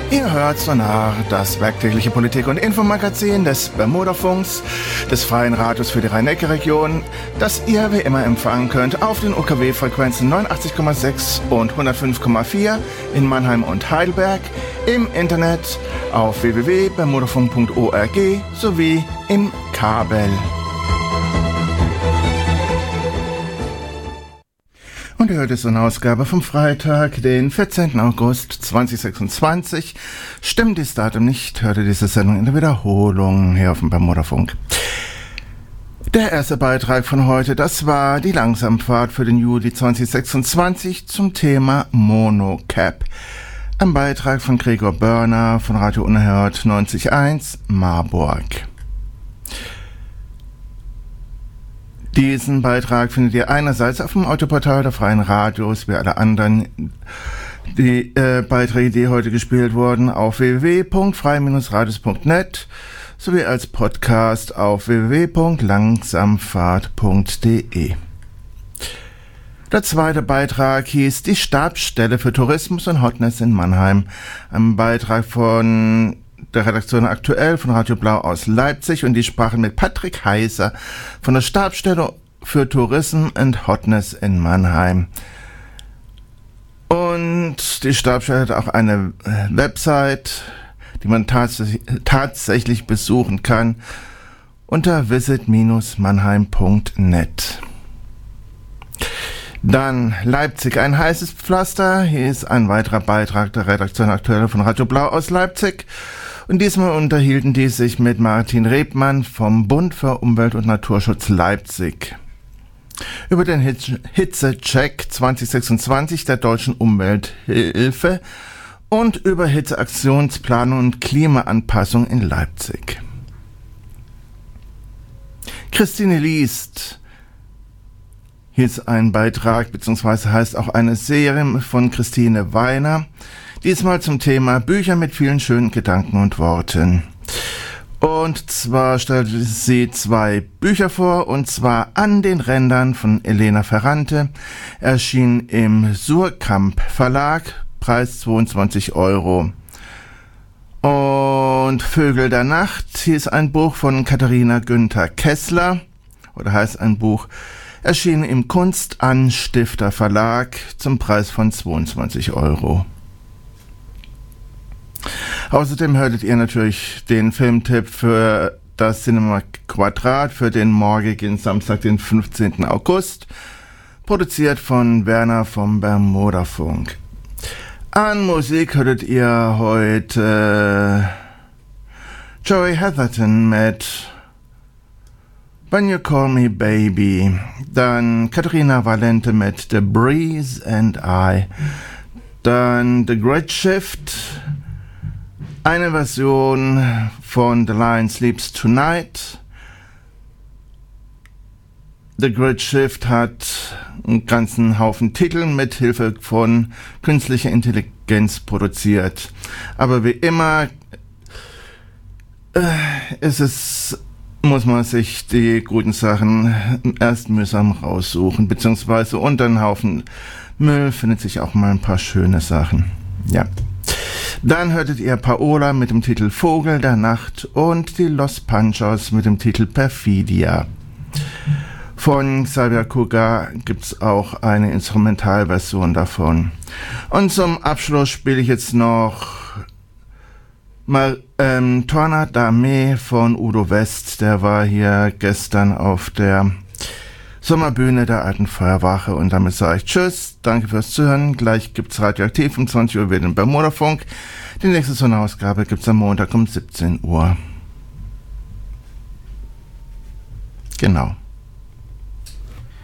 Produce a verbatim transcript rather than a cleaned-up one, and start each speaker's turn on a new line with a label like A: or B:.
A: Ihr hört Sonar, das werktägliche Politik- und Infomagazin des Bermudafunks, des Freien Radios für die Rhein-Neckar-Region, das ihr wie immer empfangen könnt auf den U K W-Frequenzen neunundachtzig Komma sechs und hundertfünf Komma vier in Mannheim und Heidelberg, im Internet auf w w w punkt bermudafunk punkt org sowie im Kabel. Und ihr hört es eine Ausgabe vom Freitag, den vierzehnten August zweitausendsechsundzwanzig. Stimmt dieses Datum nicht, hört ihr diese Sendung in der Wiederholung hier auf dem Bermudafunk. Der erste Beitrag von heute, das war die Langsamfahrt für den Juli zweitausendsechsundzwanzig zum Thema Monocap. Ein Beitrag von Gregor Börner von Radio Unerhört neunzig Komma eins Marburg. Diesen Beitrag findet ihr einerseits auf dem Autoportal der Freien Radios, wie alle anderen die äh, Beiträge, die heute gespielt wurden, auf w w w punkt frei radios punkt net sowie als Podcast auf w w w punkt langsamfahrt punkt d e. Der zweite Beitrag hieß Die Stabsstelle für Tourismus und Hotness in Mannheim. Ein Beitrag von der Redaktion Aktuell von Radio Blau aus Leipzig, und die sprachen mit Patrick Heiser von der Stabsstelle für Tourism and Hotness in Mannheim. Und die Stabsstelle hat auch eine Website, die man tats- tatsächlich besuchen kann, unter visit dash mannheim punkt net. Dann Leipzig, ein heißes Pflaster. Hier ist ein weiterer Beitrag der Redaktion Aktuell von Radio Blau aus Leipzig. Und diesmal unterhielten die sich mit Martin Rebmann vom Bund für Umwelt und Naturschutz Leipzig über den Hitzecheck zweitausendsechsundzwanzig der Deutschen Umwelthilfe und über Hitzeaktionsplanung und Klimaanpassung in Leipzig. Christine liest. Hier ist ein Beitrag, beziehungsweise heißt auch eine Serie von Christine Weiner, diesmal zum Thema Bücher mit vielen schönen Gedanken und Worten. Und zwar stellte sie zwei Bücher vor, und zwar An den Rändern von Elena Ferrante, erschien im Surkamp Verlag, Preis zweiundzwanzig Euro. Und Vögel der Nacht, hier ist ein Buch von Katharina Günther Kessler, oder heißt ein Buch, erschien im Kunstanstifter Verlag zum Preis von zweiundzwanzig Euro. Außerdem hörtet ihr natürlich den Filmtipp für das Cinema Quadrat für den morgigen Samstag, den fünfzehnten August, produziert von Werner vom Bermudafunk. An Musik hörtet ihr heute Joey Heatherton mit When You Call Me Baby, dann Katharina Valente mit The Breeze and I, dann The Great Shift, eine Version von The Lion Sleeps Tonight. The Great Shift hat einen ganzen Haufen Titel mit Hilfe von künstlicher Intelligenz produziert. Aber wie immer äh, ist es, muss man sich die guten Sachen erst mühsam raussuchen, beziehungsweise unter einen Haufen Müll findet sich auch mal ein paar schöne Sachen. Ja. Dann hörtet ihr Paola mit dem Titel Vogel der Nacht und die Los Panchos mit dem Titel Perfidia. Von Xavier Cugat gibt's auch eine Instrumentalversion davon. Und zum Abschluss spiele ich jetzt noch mal ähm, Torna d'Armee von Udo West. Der war hier gestern auf der Sommerbühne der Alten Feuerwache, und damit sage ich Tschüss, danke fürs Zuhören. Gleich gibt's Radioaktiv um zwanzig Uhr wieder den Bermudafunk. Die nächste Sonderausgabe gibt's am Montag um siebzehn Uhr. Genau.